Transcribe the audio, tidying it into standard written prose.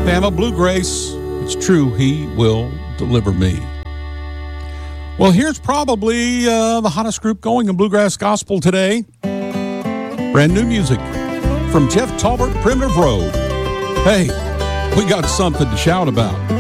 Bama Bluegrace. It's true, he will deliver me. Well, here's probably the hottest group going in bluegrass gospel today. Brand new music from Jeff Talbert, Primitive Road. Hey, we got something to shout about.